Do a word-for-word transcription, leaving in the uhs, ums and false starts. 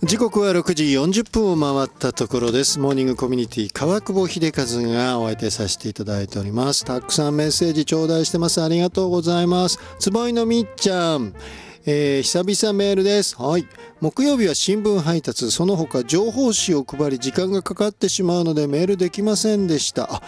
時刻はろくじよんじゅっぷんを回ったところです。モーニングコミュニティ川久保秀和がお相手させていただいております。たくさんメッセージ頂戴してます。ありがとうございます。つぼいのみっちゃん、えー、久々メールです。はい。木曜日は新聞配達、その他情報誌を配り時間がかかってしまうのでメールできませんでした。あ、